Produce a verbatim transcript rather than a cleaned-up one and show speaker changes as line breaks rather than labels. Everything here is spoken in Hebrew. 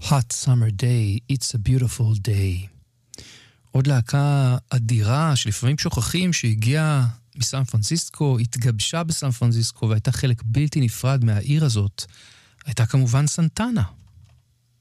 Hot Summer Day, It's a Beautiful Day. עוד להקה אדירה שלפעמים שוכחים שהגיעה מסן פרנסיסקו, התגבשה בסן פרנסיסקו והייתה חלק בלתי נפרד מהעיר הזאת, הייתה כמובן סנטנה.